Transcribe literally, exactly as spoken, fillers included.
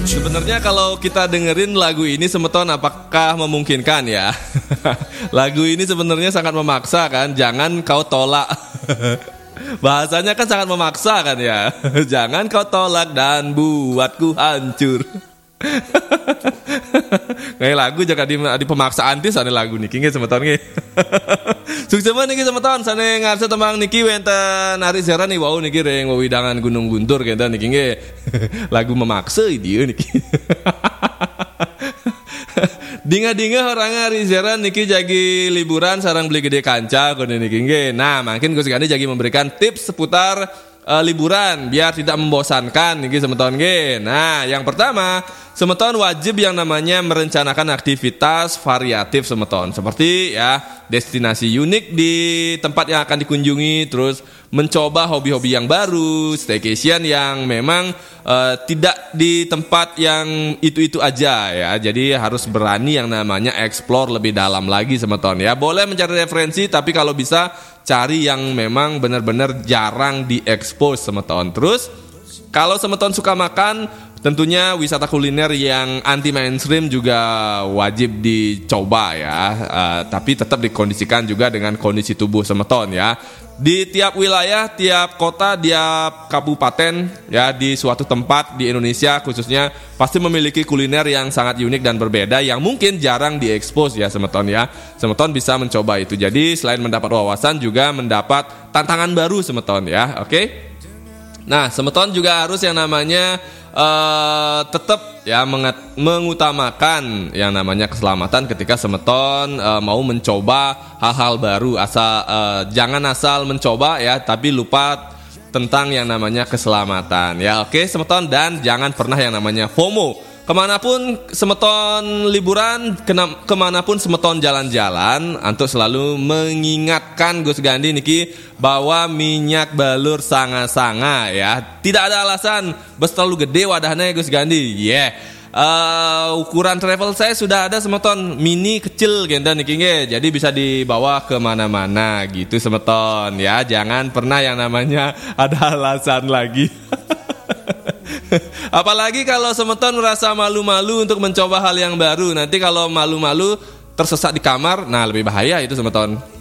Sebenarnya kalau kita dengerin lagu ini semeton apakah memungkinkan ya? Lagu ini sebenarnya sangat memaksa kan, jangan kau tolak. Bahasanya kan sangat memaksa kan ya. Jangan kau tolak dan buatku hancur. Kayak lagu jaga di, di pemaksaan ti sana lagu niki nggih semeton nggih. Sukses niki semeton sane ngarsa tembang niki wenten Ari Zera nih wow niki reng wewidangan Gunung Guntur kenta niki nggih. Lagu memaksa ieu niki. Dinga-dinga orang Ari Zera niki jagi liburan sareng beli gede kanca kono niki nggih. Nah, mungkin Gus Gandhi jagi memberikan tips seputar uh, liburan biar tidak membosankan niki semeton nggih. Nah, yang pertama, semeton wajib yang namanya merencanakan aktivitas variatif semeton. Seperti ya, destinasi unik di tempat yang akan dikunjungi, terus mencoba hobi-hobi yang baru, staycation yang memang uh, tidak di tempat yang itu-itu aja ya. Jadi harus berani yang namanya explore lebih dalam lagi semeton ya. Boleh mencari referensi tapi kalau bisa cari yang memang benar-benar jarang diekspos semeton. Terus kalau semeton suka makan, tentunya wisata kuliner yang anti mainstream juga wajib dicoba ya, uh, tapi tetap dikondisikan juga dengan kondisi tubuh semeton ya. Di tiap wilayah, tiap kota, tiap kabupaten ya di suatu tempat di Indonesia khususnya pasti memiliki kuliner yang sangat unik dan berbeda yang mungkin jarang diekspos ya semeton ya. Semeton bisa mencoba itu. Jadi selain mendapat wawasan juga mendapat tantangan baru semeton ya. Oke. Okay? Nah, semeton juga harus yang namanya uh, tetap ya mengat- mengutamakan yang namanya keselamatan ketika semeton uh, mau mencoba hal-hal baru. Asal uh, jangan asal mencoba ya, tapi lupa tentang yang namanya keselamatan ya. Oke, semeton, dan jangan pernah yang namanya FOMO. Kemanapun semeton liburan, kena, kemanapun semeton jalan-jalan, untuk selalu mengingatkan Gus Gandhi niki bahwa minyak balur sanga-sanga ya. Tidak ada alasan bes terlalu gede wadahnya Gus Gandhi. Yeah. Uh, ukuran travel saya sudah ada semeton mini kecil gitu niki nge. Jadi bisa dibawa kemana-mana gitu semeton ya. Jangan pernah yang namanya ada alasan lagi. Apalagi kalau semeton merasa malu-malu untuk mencoba hal yang baru. Nanti kalau malu-malu tersesat di kamar, nah lebih bahaya itu semeton.